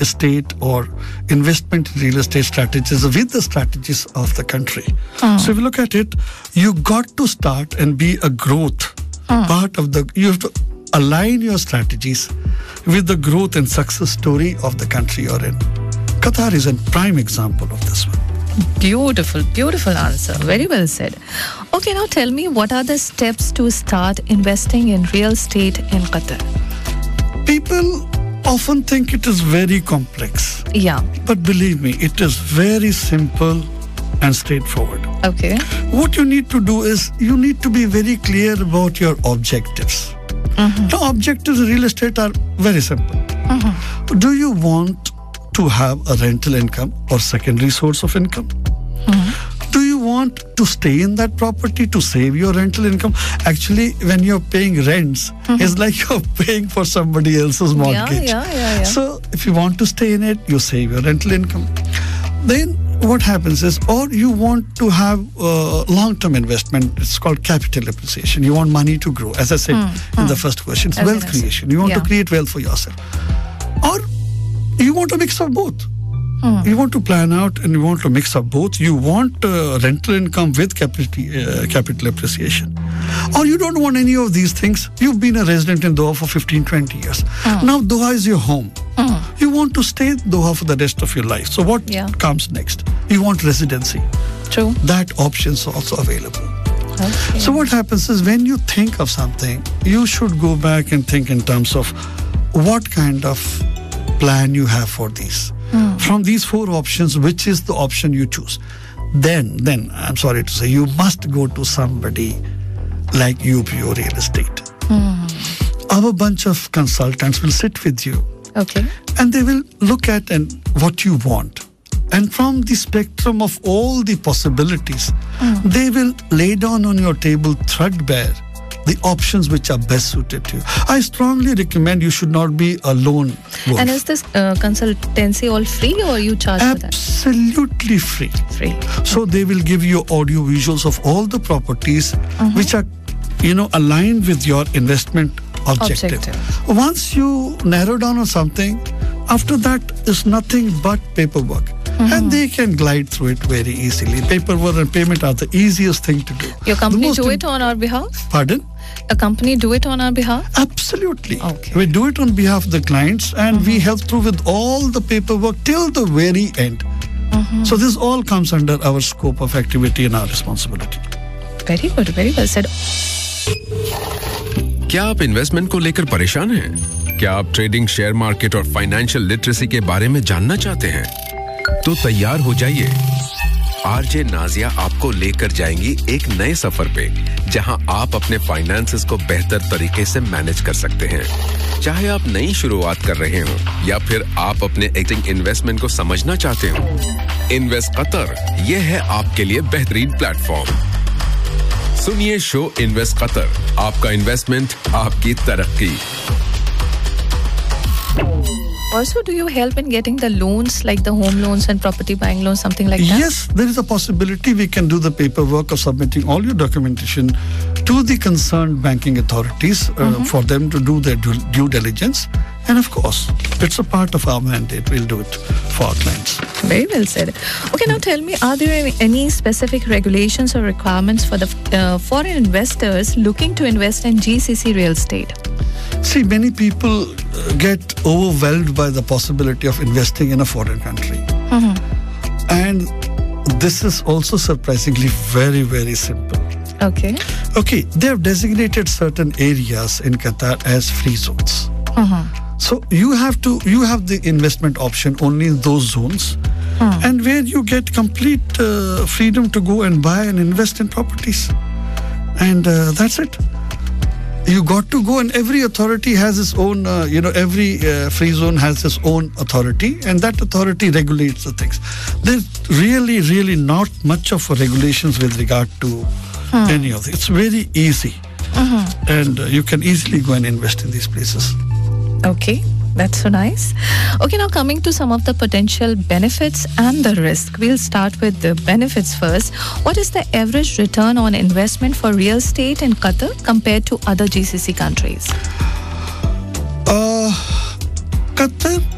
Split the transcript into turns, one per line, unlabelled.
estate or investment in real estate strategies with the strategies of the country. So if you look at it, you got to start and be a growth part of the, you have to align your strategies with the growth and success story of the country you're in. Qatar is a prime example of this one.
Beautiful, beautiful answer. Very well said. Okay, now tell me, what are the steps to start investing in real estate in Qatar?
People often think it is very complex.
Yeah.
But believe me, it is very simple and straightforward.
Okay.
What you need to do is you need to be very clear about your objectives. The objectives in real estate are very simple. Do you want to have a rental income or secondary source of income? Do you want to stay in that property to save your rental income? Actually, when you're paying rents, it's like you're paying for somebody else's mortgage.
Yeah.
So if you want to stay in it, you save your rental income. Then what happens is, or you want to have long-term investment, it's called capital appreciation. You want money to grow. As I said in the first question, it's wealth creation. You want to create wealth for yourself. Or you want a mix of both. You want to plan out and you want to mix up both. You want rental income with capital appreciation. Or you don't want any of these things. You've been a resident in Doha for 15-20 years. Now Doha is your home. You want to stay in Doha for the rest of your life. So what comes next? You want residency.
True.
That option is also available.
Okay.
So what happens is, when you think of something, you should go back and think in terms of what kind of plan you have for these. From these 4 options, which is the option you choose? Then I'm sorry to say, you must go to somebody like UPO Real Estate. Our bunch of consultants will sit with you.
Okay.
And they will look at what you want. And from the spectrum of all the possibilities, they will lay down on your table threadbare the options which are best suited to you. I strongly recommend you should not be a lone wolf.
And is this consultancy all free, or you charge for that?
Absolutely free.
Free.
So they will give you audio visuals of all the properties which are, aligned with your investment objective. Once you narrow down on something, after that is nothing but paperwork. And they can glide through it very easily. Paperwork and payment are the easiest thing to do.
Your company do it on our behalf?
Pardon?
A company do it on our behalf?
Absolutely.
Okay.
We do it on behalf of the clients, and we help through with all the paperwork till the very end. So this all comes under our scope of activity and our responsibility.
Very good. Very well said.
क्या आप investment को लेकर परेशान हैं? क्या आप trading, share market और financial literacy के बारे में जानना चाहते हैं? तो तैयार हो जाइए। आरजे नाजिया आपको लेकर जाएंगी एक नए सफर पे, जहां आप अपने फाइनेंसेस को बेहतर तरीके से मैनेज कर सकते हैं। चाहे आप नई शुरुआत कर रहे हो या फिर आप अपने एक्टिंग इन्वेस्टमेंट को समझना चाहते हो, इन्वेस्ट कतर ये है आपके लिए बेहतरीन प्लेटफॉर्म। सुनिए शो इन्वेस्ट कतर, आपका इन्वेस्टमेंट, आपकी तरक्की।
Also, do you help in getting the loans, like the home loans and property buying loans, something like that?
Yes, there is a possibility. We can do the paperwork of submitting all your documentation to the concerned banking authorities for them to do their due diligence. And of course, it's a part of our mandate. We'll do it for our clients.
Very well said. Okay, now tell me, are there any specific regulations or requirements for the foreign investors looking to invest in GCC real estate?
See, many people get overwhelmed by the possibility of investing in a foreign country. And this is also surprisingly very, very simple.
Okay.
Okay, they have designated certain areas in Qatar as free zones. So you have the investment option only in those zones, and where you get complete freedom to go and buy and invest in properties. And that's it. You got to go, and every authority has its own, every free zone has its own authority, and that authority regulates the things. There's really, really not much of a regulations with regard to any of it. It's very easy, and you can easily go and invest in these places.
Okay, that's so nice. Okay, now coming to some of the potential benefits and the risk. We'll start with the benefits first. What is the average return on investment for real estate in Qatar compared to other GCC countries?
Qatar